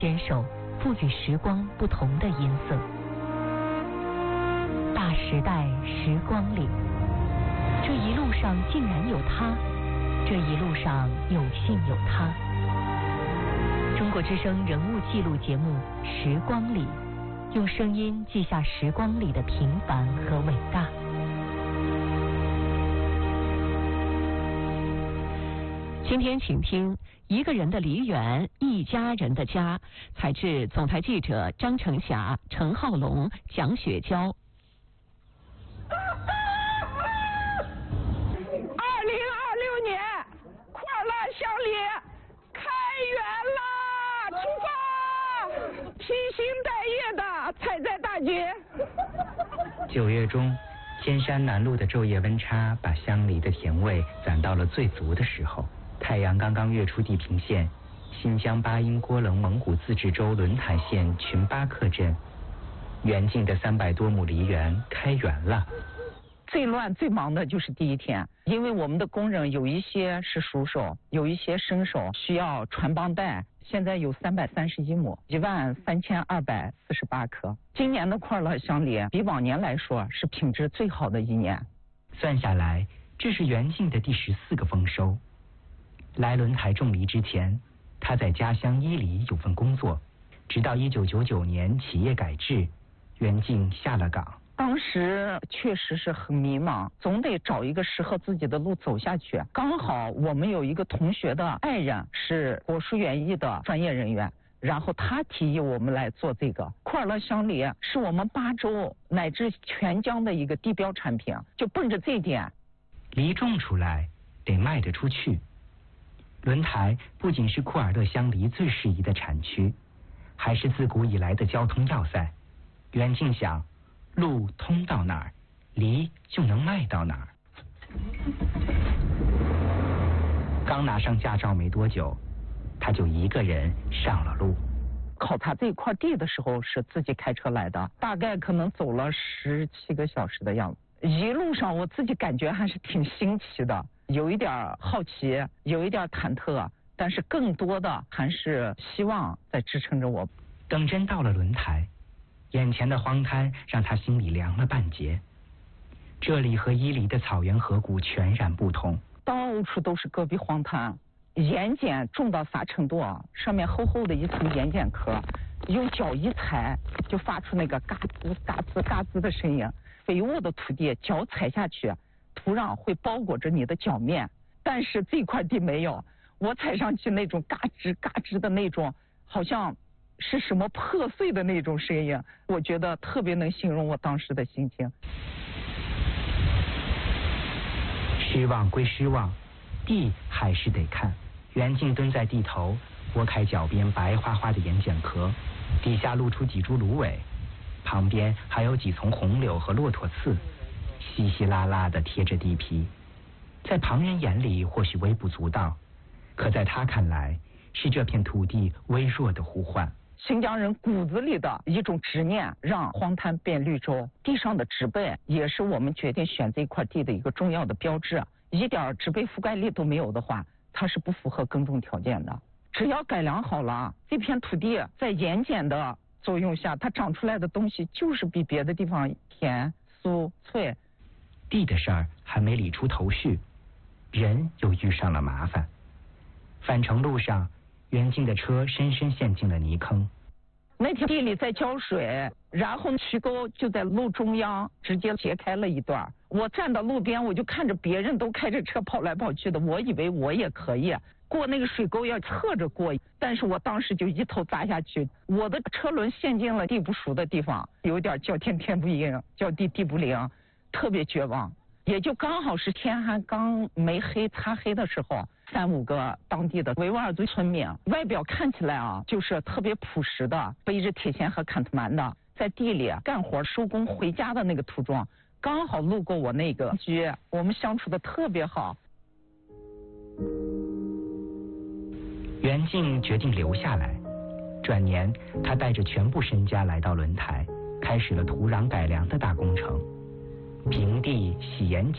坚守赋予时光不同的音色。大时代时光里，这一路上竟然有他，这一路上有幸有他。中国之声人物记录节目《时光里》，用声音记下时光里的平凡和伟大。今天请听《一个人的梨园，一家人的家》，采自总台记者张成霞、陈浩龙、蒋雪娇。 2026年，快乐乡里开园啦！出发，披星戴月的采摘大街。 9月中，千山南路的昼夜温差把乡里的甜味攒到了最足的时候。太阳刚刚跃出地平线，新疆巴音郭楞蒙古自治州轮台县群巴克镇，园境的300多亩梨园开园了。 最乱最忙的就是第一天，因为我们的工人有一些是熟手，有一些生手，需要传帮带。现在有331亩，13248棵。今年的快乐乡里比往年来说是品质最好的一年。 算下来，这是园境的第14个丰收。来轮台种梨之前，他在家乡伊犁有份工作，直到1999年企业改制，园境下了岗。 当时确实是很迷茫，总得找一个适合自己的路走下去。刚好我们有一个同学的爱人是果蔬园艺的专业人员，然后他提议我们来做这个快乐乡梨，是我们巴州乃至全疆的一个地标产品，就奔着这一点。 梨种出来得卖得出去。轮台不仅是库尔勒乡梨最适宜的产区，还是自古以来的交通要塞。园境想，路通到哪儿，梨就能卖到哪儿。刚拿上驾照没多久，他就一个人上了路。 考察这块地的时候是自己开车来的，大概可能走了17个小时的样子。一路上我自己感觉还是挺新奇的，有一点好奇，有一点忐忑，但是更多的还是希望在支撑着我。 等真到了轮台，眼前的荒滩让他心里凉了半截。这里和伊犁的草原河谷全然不同， 到处都是戈壁荒滩，盐碱重到啥程度啊？上面厚厚的一层盐碱壳，用脚一踩就发出那个嘎吱嘎吱嘎吱的声音。肥沃的土地，脚踩下去，土壤会包裹着你的脚面，但是这块地没有，我踩上去那种嘎吱嘎吱的那种，好像是什么破碎的那种声音，我觉得特别能形容我当时的心情。 失望归失望，地还是得看。袁静蹲在地头，拨开脚边白花花的盐碱壳，底下露出几株芦苇，旁边还有几丛红柳和骆驼刺，稀稀拉拉地贴着地皮。在旁人眼里或许微不足道，可在他看来，是这片土地微弱的呼唤。 新疆人骨子里的一种执念，让荒滩变绿洲。地上的植被也是我们决定选这块地的一个重要的标志。一点植被覆盖率都没有的话，它是不符合耕种条件的。只要改良好了，这片土地在盐碱的作用下，它长出来的东西就是比别的地方甜、酥、脆。 地的事儿还没理出头绪，人又遇上了麻烦。返程路上，袁静的车深深陷进了泥坑。 那天地里在浇水，然后渠沟就在路中央直接截开了一段。我站到路边，我就看着别人都开着车跑来跑去的，我以为我也可以过那个水沟，要侧着过，但是我当时就一头扎下去，我的车轮陷进了地不熟的地方，有点叫天天不应，叫地地不灵，特别绝望。也就刚好是天还刚没黑擦黑的时候，3、5个当地的维吾尔族村民，外表看起来啊就是特别朴实的，背着铁锨和坎特曼的，在地里干活收工回家的那个途中，刚好路过我那个居，我们相处的特别好。 袁静决定留下来，转年他带着全部身家来到轮台，开始了土壤改良的大工程。平地洗盐